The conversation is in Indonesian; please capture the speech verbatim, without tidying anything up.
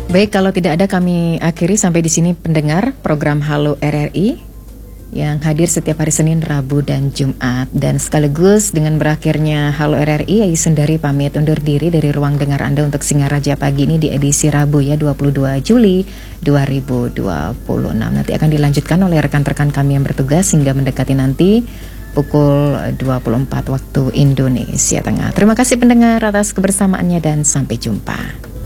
Baik, kalau tidak ada kami akhiri sampai di sini pendengar program Halo R R I yang hadir setiap hari Senin, Rabu, dan Jumat. Dan sekaligus dengan berakhirnya Halo R R I, Ayu Sundari pamit undur diri dari ruang dengar Anda untuk Singaraja pagi ini di edisi Rabu ya, dua puluh dua Juli dua ribu dua puluh enam. Nanti akan dilanjutkan oleh rekan-rekan kami yang bertugas hingga mendekati nanti pukul dua puluh empat waktu Indonesia Tengah. Terima kasih pendengar atas kebersamaannya dan sampai jumpa.